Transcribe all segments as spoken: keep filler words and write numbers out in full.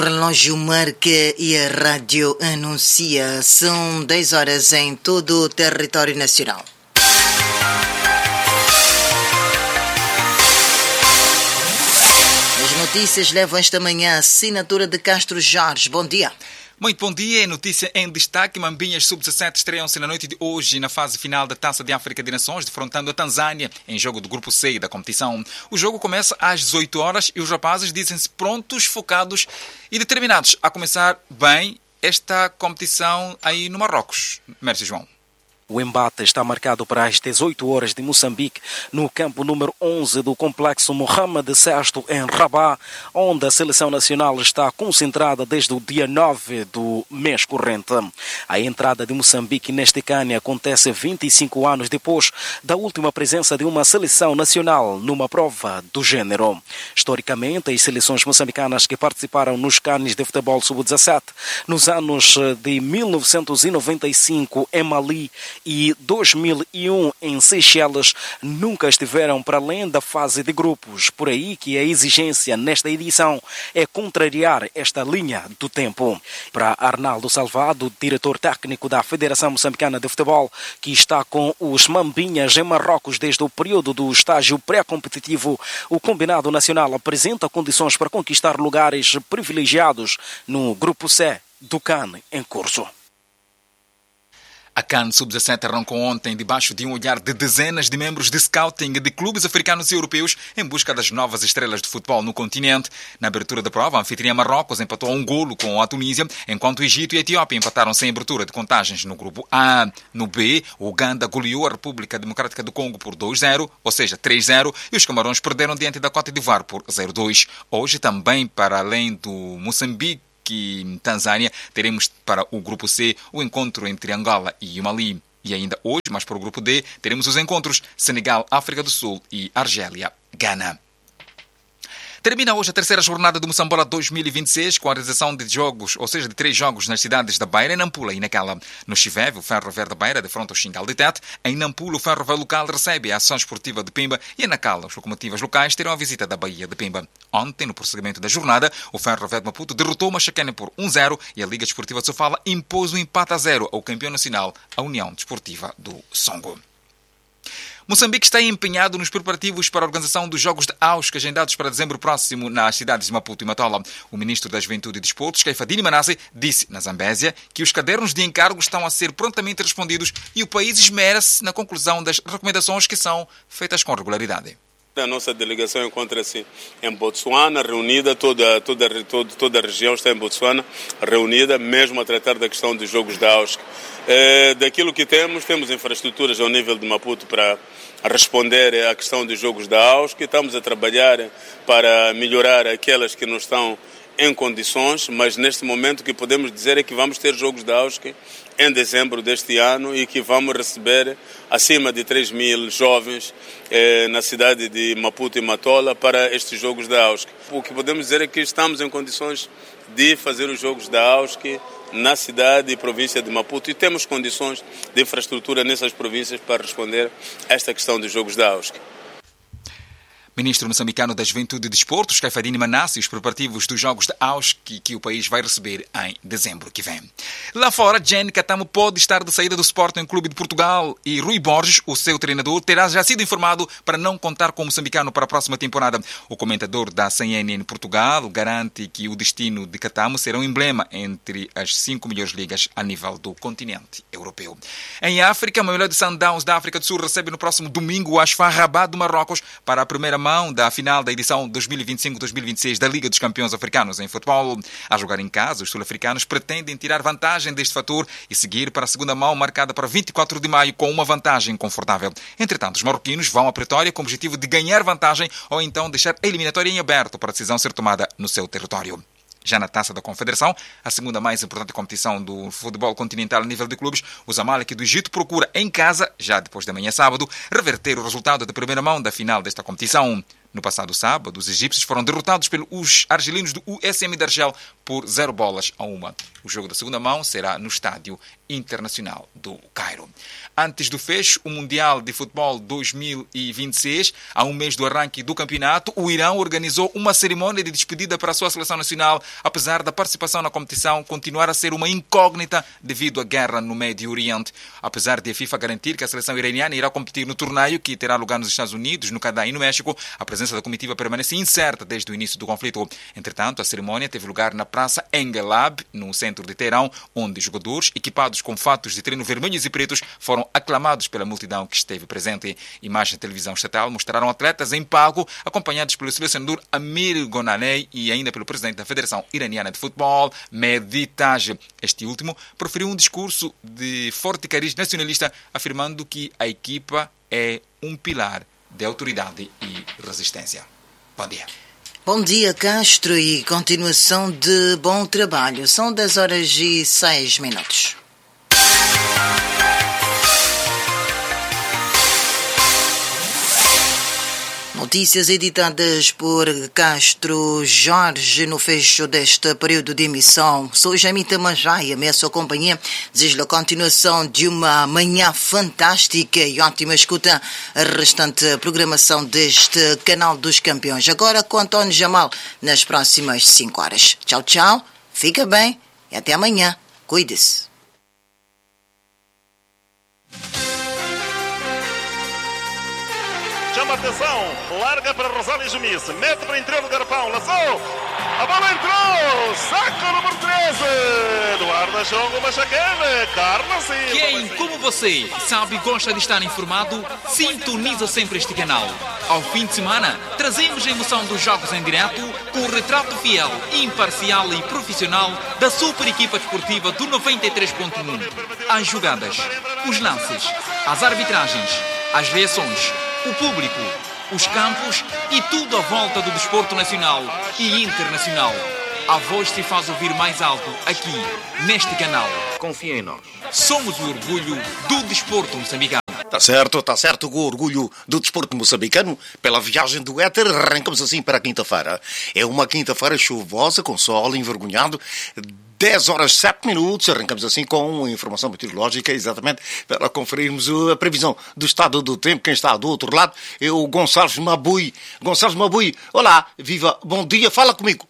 Relógio marca e a rádio anuncia. São dez horas em todo o território nacional. As notícias levam esta manhã a assinatura de Castro Jorge. Bom dia. Muito bom dia. Notícia em destaque. Mambinhas sub dezassete estreiam-se na noite de hoje na fase final da Taça de África de Nações, defrontando a Tanzânia em jogo do grupo C da competição. O jogo começa às dezoito horas e os rapazes dizem-se prontos, focados e determinados a começar bem esta competição aí no Marrocos. Merci, João. O embate está marcado para as dezoito horas de Moçambique, no campo número onze do complexo Mohamed sexto em Rabat, onde a seleção nacional está concentrada desde o dia nove do mês corrente. A entrada de Moçambique neste CAN acontece vinte e cinco anos depois da última presença de uma seleção nacional numa prova do género. Historicamente, as seleções moçambicanas que participaram nos CANs de futebol sub dezassete nos anos de mil novecentos e noventa e cinco em Mali e dois mil e um em Seychelles nunca estiveram para além da fase de grupos. Por aí que a exigência nesta edição é contrariar esta linha do tempo. Para Arnaldo Salvado, diretor técnico da Federação Moçambicana de Futebol, que está com os Mambinhas em Marrocos desde o período do estágio pré-competitivo, o combinado nacional apresenta condições para conquistar lugares privilegiados no grupo C do CAN em curso. A CAN sub dezassete arrancou ontem debaixo de um olhar de dezenas de membros de scouting de clubes africanos e europeus em busca das novas estrelas de futebol no continente. Na abertura da prova, a anfitriã Marrocos empatou a um golo com a Tunísia, enquanto o Egito e a Etiópia empataram sem abertura de contagens no grupo A. No B, o Uganda goleou a República Democrática do Congo por dois a zero, ou seja, três a zero, e os Camarões perderam diante da Côte d'Ivoire por zero a dois. Hoje, também, para além do Moçambique e Tanzânia, teremos para o grupo C o encontro entre Angola e Mali. E ainda hoje, mas para o grupo D, teremos os encontros Senegal, África do Sul e Argélia, Gana. Termina hoje a terceira jornada do Moçambola dois mil e vinte e seis com a realização de jogos, ou seja, de três jogos nas cidades da Beira, em Nampula e Nacala. No Chiveve, o Ferro Verde da Beira defronta o Xingal de Tete. Em Nampula, o Ferro Velho local recebe a Ação Esportiva de Pimba e em Nacala, as locomotivas locais terão a visita da Bahia de Pimba. Ontem, no prosseguimento da jornada, o Ferro Verde de Maputo derrotou o Machacane por um a zero e a Liga Desportiva de Sofala impôs um empate a zero ao campeão nacional, a União Desportiva do Songo. Moçambique está empenhado nos preparativos para a organização dos Jogos de Ausca, agendados para dezembro próximo nas cidades de Maputo e Matola. O ministro da Juventude e Desportos, Caifadine Manasse, disse na Zambésia que os cadernos de encargo estão a ser prontamente respondidos e o país esmera-se na conclusão das recomendações que são feitas com regularidade. A nossa delegação encontra-se em Botsuana, reunida, toda, toda, toda, toda a região está em Botsuana, reunida, mesmo a tratar da questão dos Jogos da Ausca. É, daquilo que temos, temos infraestruturas ao nível de Maputo para responder à questão dos Jogos da Ausca, estamos a trabalhar para melhorar aquelas que não estão em condições, mas neste momento o que podemos dizer é que vamos ter Jogos da Ausca em dezembro deste ano e que vamos receber acima de três mil jovens eh, na cidade de Maputo e Matola para estes Jogos da Ausca. O que podemos dizer é que estamos em condições de fazer os Jogos da Ausca na cidade e província de Maputo e temos condições de infraestrutura nessas províncias para responder a esta questão dos Jogos da Ausca. Ministro moçambicano da Juventude e Desportos, Caifadine Manasse, os preparativos dos Jogos de Ausca que, que o país vai receber em dezembro que vem. Lá fora, Jenny Catamo pode estar de saída do Sporting Clube de Portugal e Rui Borges, o seu treinador, terá já sido informado para não contar com o moçambicano para a próxima temporada. O comentador da C N N Portugal garante que o destino de Catamo será um emblema entre as cinco melhores ligas a nível do continente europeu. Em África, a Mamelodi Sundowns da África do Sul recebe no próximo domingo o Asfar Rabat do Marrocos para a primeira mão da final da edição dois mil e vinte e cinco dois mil e vinte e seis da Liga dos Campeões Africanos em futebol. A jogar em casa, os sul-africanos pretendem tirar vantagem deste fator e seguir para a segunda mão marcada para vinte e quatro de maio com uma vantagem confortável. Entretanto, os marroquinos vão à Pretória com o objetivo de ganhar vantagem ou então deixar a eliminatória em aberto para a decisão ser tomada no seu território. Já na Taça da Confederação, a segunda mais importante competição do futebol continental a nível de clubes, o Zamalek do Egito procura em casa, já depois da manhã sábado, reverter o resultado da primeira mão da final desta competição. No passado sábado, os egípcios foram derrotados pelos argelinos do U S M de Argel por zero bolas a uma. O jogo da segunda mão será no Estádio Internacional do Cairo. Antes do fecho, o Mundial de Futebol dois mil e vinte e seis, a um mês do arranque do campeonato, o Irão organizou uma cerimônia de despedida para a sua seleção nacional, apesar da participação na competição continuar a ser uma incógnita devido à guerra no Médio Oriente. Apesar de a FIFA garantir que a seleção iraniana irá competir no torneio, que terá lugar nos Estados Unidos, no Canadá e no México, a presença da comitiva permanece incerta desde o início do conflito. Entretanto, a cerimônia teve lugar na Praça Engelab, no centro de Teherão, onde jogadores equipados com fatos de treino vermelhos e pretos foram aclamados pela multidão que esteve presente. Imagens da televisão estatal mostraram atletas em palco, acompanhados pelo selecionador Amir Gonanei e ainda pelo presidente da Federação Iraniana de Futebol, Mehdi Taj. Este último proferiu um discurso de forte cariz nacionalista, afirmando que a equipa é um pilar de autoridade e resistência. Bom dia. Bom dia, Castro, e continuação de bom trabalho. São dez horas e seis minutos. Notícias editadas por Castro Jorge no fecho deste período de emissão. Sou Jamita Manjai, a minha sua companhia. Desejo a continuação de uma manhã fantástica e ótima escuta a restante programação deste Canal dos Campeões. Agora com António Jamal nas próximas cinco horas. Tchau, tchau, fica bem e até amanhã. Cuide-se. Chama atenção, larga para Rosália Jumice, mete para o interior do garrafão, laçou, a bola entrou, saco número treze, Eduardo Chongo Machaquene, Carlos Silva. Quem, como você, sabe e gosta de estar informado, sintoniza sempre este canal. Ao fim de semana, trazemos a emoção dos jogos em direto com o retrato fiel, imparcial e profissional da super equipa desportiva do noventa e três ponto um. As jogadas, os lances, as arbitragens, as reações, o público, os campos e tudo à volta do desporto nacional e internacional. A voz se faz ouvir mais alto aqui, neste canal. Confia em nós. Somos o orgulho do desporto moçambicano. Tá certo, tá certo, com o orgulho do desporto moçambicano. Pela viagem do éter, arrancamos assim para a quinta-feira. É uma quinta-feira chuvosa, com sol envergonhado. dez horas e sete minutos, arrancamos assim com informação meteorológica, exatamente, para conferirmos a previsão do estado do tempo. Quem está do outro lado é o Gonçalves Mabui. Gonçalves Mabui, olá, viva, bom dia, fala comigo.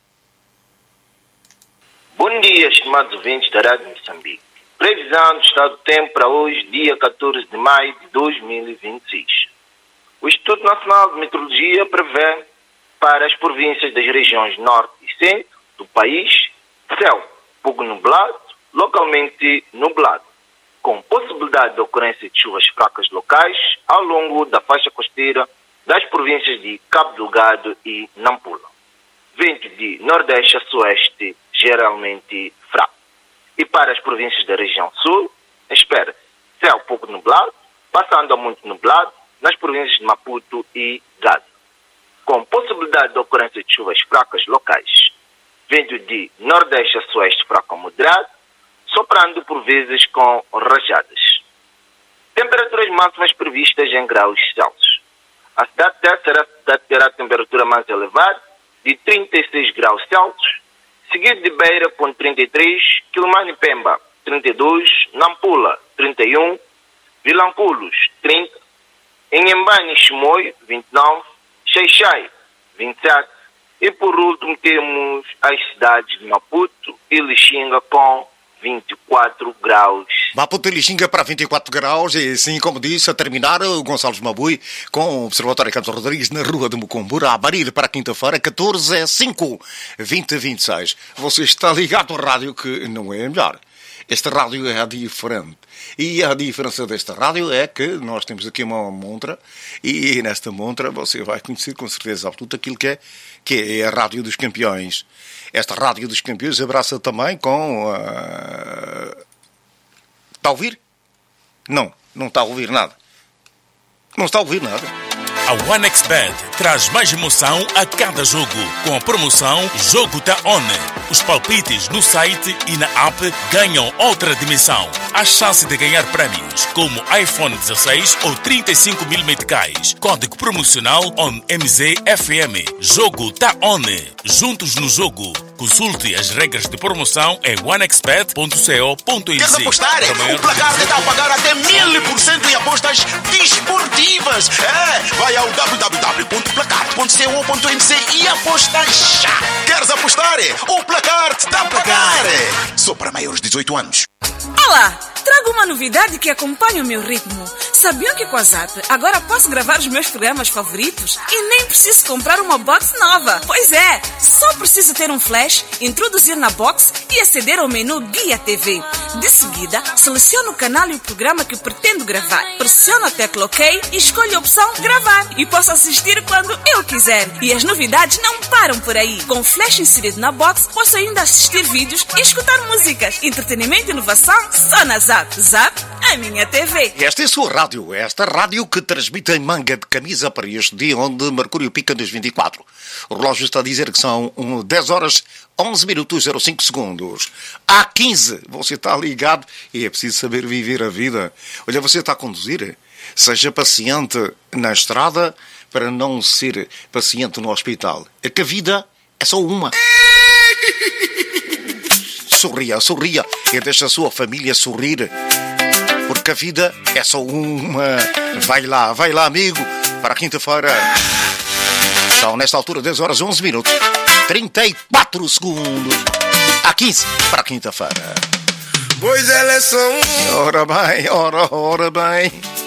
Bom dia, estimados ouvintes da Rádio Moçambique. Previsão do estado do tempo para hoje, dia catorze de maio de dois mil e vinte e seis. O Instituto Nacional de Meteorologia prevê para as províncias das regiões norte e centro do país céu pouco nublado, localmente nublado, com possibilidade de ocorrência de chuvas fracas locais ao longo da faixa costeira das províncias de Cabo Delgado e Nampula. Vento de nordeste a sueste, geralmente fraco. E para as províncias da região sul, espera céu pouco nublado, passando a muito nublado nas províncias de Maputo e Gaza, com possibilidade de ocorrência de chuvas fracas locais. Vento de nordeste a sueste fraco a moderado, soprando por vezes com rajadas. Temperaturas máximas previstas em graus Celsius. A cidade de Tete será a cidade que terá a temperatura mais elevada, de trinta e seis graus Celsius, seguido de Beira com trinta e três, Quilomane e Pemba trinta e dois, Nampula trinta e um, Vilanculos trinta, Inhambane e Chimoio vinte e nove, Xai-Xai vinte e sete, e por último temos as cidades de Maputo e Lixinga com vinte e quatro graus. Maputo e Lixinga para vinte e quatro graus, e assim como disse, a terminar o Gonçalves Mabui com o Observatório Campos Rodrigues na Rua de Mucumbura, a abrir para quinta-feira, catorze a cinco, vinte a vinte e seis. Você está ligado ao rádio que não é melhor. Esta rádio é diferente. E a diferença desta rádio é que nós temos aqui uma montra, e nesta montra você vai conhecer com certeza absoluta aquilo que é, que é a Rádio dos Campeões. Esta Rádio dos Campeões abraça também com... Uh... Está a ouvir? Não, não está a ouvir nada. Não está a ouvir nada. A OneXBet traz mais emoção a cada jogo, com a promoção Jogo Tá On. Os palpites no site e na app ganham outra dimensão. A chance de ganhar prémios como iPhone dezesseis ou trinta e cinco mil meticais. Código promocional ON M Z F M. Jogo Tá On. Juntos no jogo. Consulte as regras de promoção em onexbet ponto co ponto n z. Queres apostar? O placar te dá a pagar até mil por cento em apostas desportivas. É, vai ao w w w ponto placar ponto co ponto n z e aposta já. Queres apostar? O placar te dá a pagar. Só para maiores de dezoito anos. Olá! Trago uma novidade que acompanha o meu ritmo. Sabiam que com a Zap agora posso gravar os meus programas favoritos e nem preciso comprar uma box nova? Pois é, só preciso ter um flash, introduzir na box e aceder ao menu Guia T V. De seguida, seleciono o canal e o programa que pretendo gravar. Pressiono a tecla OK e escolho a opção Gravar. E posso assistir quando eu quiser. E as novidades não param por aí. Com o flash inserido na box, posso ainda assistir vídeos e escutar músicas. Entretenimento e inovação só na Zap. Zap, a minha T V. Esta é a sua rádio, esta rádio que transmite em manga de camisa para este dia onde Mercúrio pica nos vinte e quatro. O relógio está a dizer que são dez horas, onze minutos, zero cinco segundos. Há quinze, você está ligado e é preciso saber viver a vida. Olha, você está a conduzir? Seja paciente na estrada para não ser paciente no hospital. É que a vida é só uma. Sorria, sorria e deixa a sua família sorrir, porque a vida é só uma. Vai lá, vai lá, amigo, para quinta-feira. São nesta altura dez horas, onze minutos, trinta e quatro segundos. Há quinze para quinta-feira. Pois elas são. Ora bem, ora, ora bem.